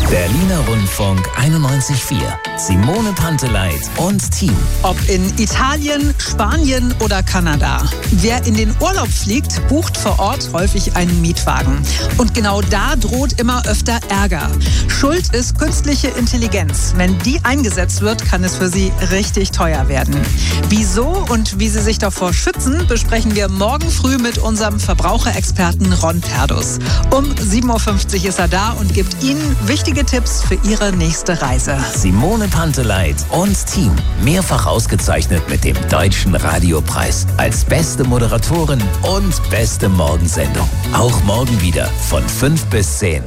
Berliner Rundfunk 91.4. Simone Panteleit und Team. Ob in Italien, Spanien oder Kanada. Wer in den Urlaub fliegt, bucht vor Ort häufig einen Mietwagen. Und genau da droht immer öfter Ärger. Schuld ist künstliche Intelligenz. Wenn die eingesetzt wird, kann es für Sie richtig teuer werden. Wieso und wie Sie sich davor schützen, besprechen wir morgen früh mit unserem Verbraucherexperten Ron Perdus. Um 7.50 Uhr ist er da und gibt Ihnen wichtige Tipps für Ihre nächste Reise. Simone Panteleit und Team. Mehrfach ausgezeichnet mit dem Deutschen Radiopreis als beste Moderatorin und beste Morgensendung. Auch morgen wieder von 5 bis 10.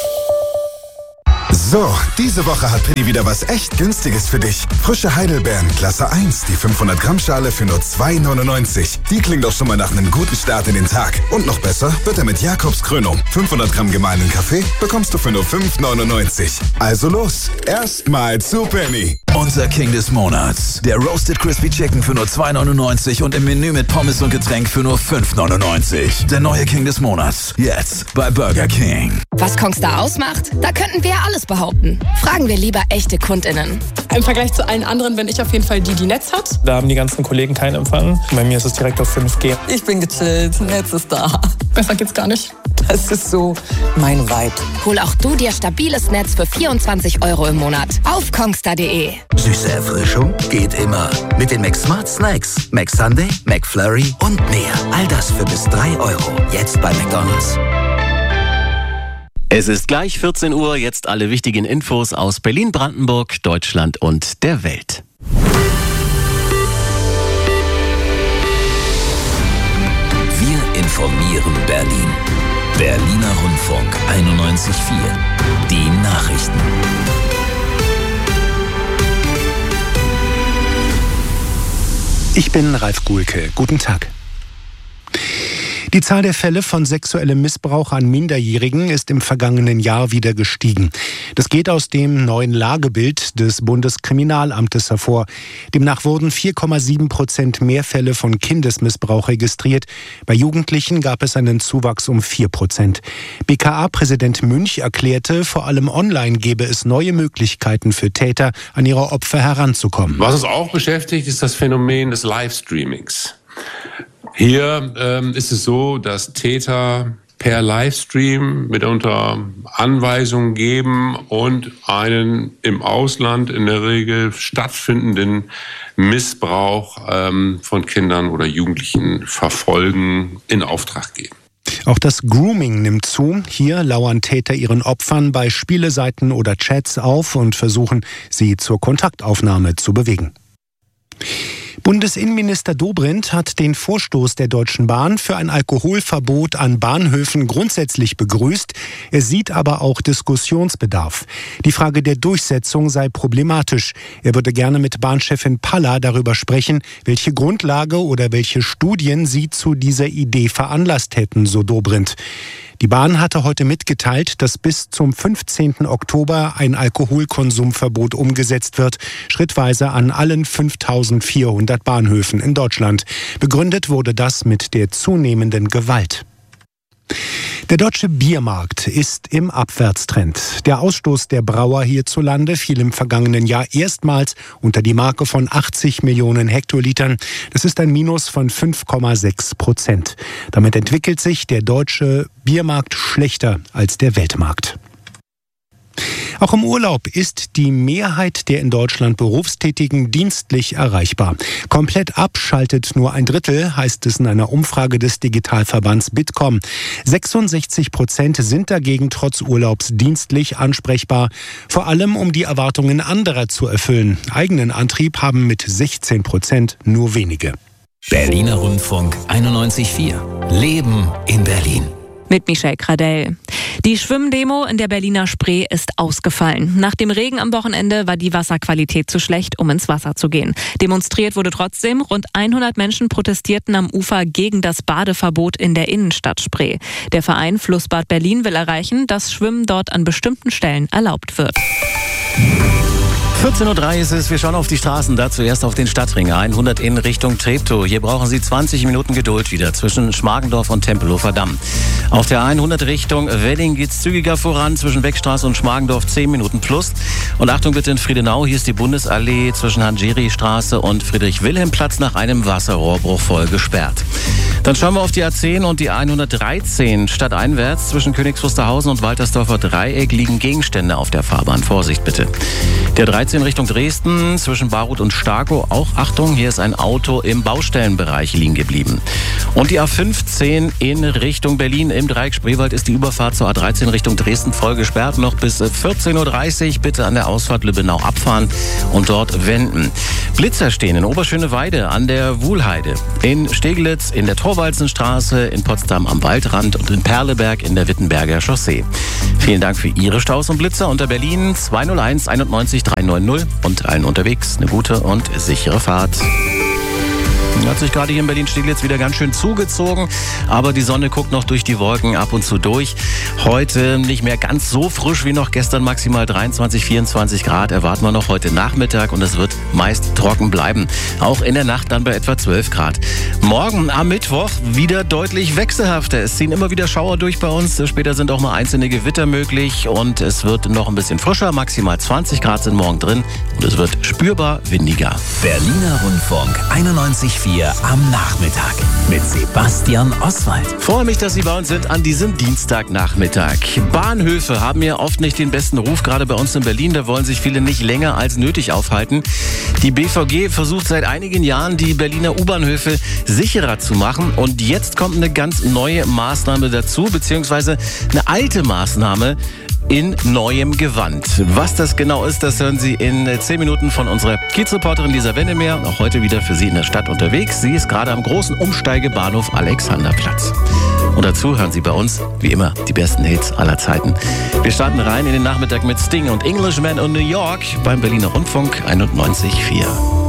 So, diese Woche hat Penny wieder was echt Günstiges für dich. Frische Heidelbeeren, Klasse 1, die 500 Gramm Schale für nur 2,99. Die klingt doch schon mal nach einem guten Start in den Tag. Und noch besser wird er mit Jakobs Krönung. 500 Gramm gemahlenen Kaffee bekommst du für nur 5,99. Also los, erstmal zu Penny. Unser King des Monats. Der Roasted Crispy Chicken für nur 2,99 und im Menü mit Pommes und Getränk für nur 5,99. Der neue King des Monats. Jetzt bei Burger King. Was Kongstar ausmacht? Da könnten wir alles behaupten. Fragen wir lieber echte KundInnen. Im Vergleich zu allen anderen bin ich auf jeden Fall die Netz hat. Da haben die ganzen Kollegen keinen Empfang. Bei mir ist es direkt auf 5G. Ich bin gechillt, Netz ist da. Besser geht's gar nicht. Das ist so mein Vibe. Hol auch du dir stabiles Netz für 24 € im Monat auf kongstar.de. Süße Erfrischung geht immer. Mit den McSmart Snacks. McSunday, McFlurry und mehr. All das für bis 3 €. Jetzt bei McDonald's. Es ist gleich 14 Uhr, jetzt alle wichtigen Infos aus Berlin, Brandenburg, Deutschland und der Welt. Wir informieren Berlin. Berliner Rundfunk 91.4. Die Nachrichten. Ich bin Ralf Guhlke. Guten Tag. Die Zahl der Fälle von sexuellem Missbrauch an Minderjährigen ist im vergangenen Jahr wieder gestiegen. Das geht aus dem neuen Lagebild des Bundeskriminalamtes hervor. Demnach wurden 4,7% mehr Fälle von Kindesmissbrauch registriert. Bei Jugendlichen gab es einen Zuwachs um 4%. BKA-Präsident Münch erklärte, vor allem online gebe es neue Möglichkeiten für Täter, an ihre Opfer heranzukommen. Was uns auch beschäftigt, ist das Phänomen des Livestreamings. Hier ist es so, dass Täter per Livestream mitunter Anweisungen geben und einen im Ausland in der Regel stattfindenden Missbrauch von Kindern oder Jugendlichen verfolgen, in Auftrag geben. Auch das Grooming nimmt zu. Hier lauern Täter ihren Opfern bei Spieleseiten oder Chats auf und versuchen, sie zur Kontaktaufnahme zu bewegen. Bundesinnenminister Dobrindt hat den Vorstoß der Deutschen Bahn für ein Alkoholverbot an Bahnhöfen grundsätzlich begrüßt. Er sieht aber auch Diskussionsbedarf. Die Frage der Durchsetzung sei problematisch. Er würde gerne mit Bahnchefin Palla darüber sprechen, welche Grundlage oder welche Studien sie zu dieser Idee veranlasst hätten, so Dobrindt. Die Bahn hatte heute mitgeteilt, dass bis zum 15. Oktober ein Alkoholkonsumverbot umgesetzt wird, schrittweise an allen 5.400 Bahnhöfen in Deutschland. Begründet wurde das mit der zunehmenden Gewalt. Der deutsche Biermarkt ist im Abwärtstrend. Der Ausstoß der Brauer hierzulande fiel im vergangenen Jahr erstmals unter die Marke von 80 Millionen Hektolitern. Das ist ein Minus von 5,6%. Damit entwickelt sich der deutsche Biermarkt schlechter als der Weltmarkt. Auch im Urlaub ist die Mehrheit der in Deutschland Berufstätigen dienstlich erreichbar. Komplett abschaltet nur ein Drittel, heißt es in einer Umfrage des Digitalverbands Bitkom. 66% sind dagegen trotz Urlaubs dienstlich ansprechbar, vor allem um die Erwartungen anderer zu erfüllen. Eigenen Antrieb haben mit 16% nur wenige. Berliner Rundfunk 91.4. Leben in Berlin. Mit Michelle Gradell. Die Schwimmdemo in der Berliner Spree ist ausgefallen. Nach dem Regen am Wochenende war die Wasserqualität zu schlecht, um ins Wasser zu gehen. Demonstriert wurde trotzdem. Rund 100 Menschen protestierten am Ufer gegen das Badeverbot in der Innenstadt Spree. Der Verein Flussbad Berlin will erreichen, dass Schwimmen dort an bestimmten Stellen erlaubt wird. 14:03 Uhr ist es, wir schauen auf die Straßen, da zuerst auf den Stadtring 100 in Richtung Treptow. Hier brauchen Sie 20 Minuten Geduld wieder zwischen Schmargendorf und Tempelhofer Damm. Auf der 100 Richtung Wedding geht's zügiger voran, zwischen Beckstraße und Schmargendorf 10 Minuten plus. Und Achtung bitte in Friedenau, hier ist die Bundesallee zwischen Hanjeri-Straße und Friedrich-Wilhelm-Platz nach einem Wasserrohrbruch voll gesperrt. Dann schauen wir auf die A10 und die 113 stadteinwärts. Zwischen Königs Wusterhausen und Waltersdorfer Dreieck liegen Gegenstände auf der Fahrbahn. Vorsicht bitte. Der 13 Richtung Dresden, zwischen Baruth und Starkow, auch Achtung, hier ist ein Auto im Baustellenbereich liegen geblieben. Und die A15 in Richtung Berlin im Dreieck Spreewald ist die Überfahrt zur A13 Richtung Dresden voll gesperrt. Noch bis 14:30 Uhr bitte an der Ausfahrt Lübbenau abfahren und dort wenden. Blitzer stehen in Oberschöneweide an der Wuhlheide, in Steglitz in der Thorwaldsenstraße, in Potsdam am Waldrand und in Perleberg in der Wittenberger Chaussee. Vielen Dank für Ihre Staus und Blitzer unter Berlin 201 91 390 und allen unterwegs eine gute und sichere Fahrt. Hat sich gerade hier in Berlin-Steglitz wieder ganz schön zugezogen, aber die Sonne guckt noch durch die Wolken ab und zu durch. Heute nicht mehr ganz so frisch wie noch gestern, maximal 23, 24 Grad erwarten wir noch heute Nachmittag und es wird meist trocken bleiben. Auch in der Nacht dann bei etwa 12 Grad. Morgen am Mittwoch wieder deutlich wechselhafter. Es ziehen immer wieder Schauer durch bei uns. Später sind auch mal einzelne Gewitter möglich und es wird noch ein bisschen frischer. Maximal 20 Grad sind morgen drin und es wird spürbar windiger. Berliner Rundfunk 91,4 am Nachmittag mit Sebastian Oswald. Freue mich, dass Sie bei uns sind an diesem Dienstagnachmittag. Bahnhöfe haben ja oft nicht den besten Ruf, gerade bei uns in Berlin. Da wollen sich viele nicht länger als nötig aufhalten. Die BVG versucht seit einigen Jahren, die Berliner U-Bahnhöfe sicherer zu machen. Und jetzt kommt eine ganz neue Maßnahme dazu, beziehungsweise eine alte Maßnahme in neuem Gewand. Was das genau ist, das hören Sie in 10 Minuten von unserer Kiezreporterin Lisa Wennemeyer. Auch heute wieder für Sie in der Stadt unterwegs. Sie ist gerade am großen Umsteigebahnhof Alexanderplatz. Und dazu hören Sie bei uns, wie immer, die besten Hits aller Zeiten. Wir starten rein in den Nachmittag mit Sting und Englishman und New York beim Berliner Rundfunk 91,4.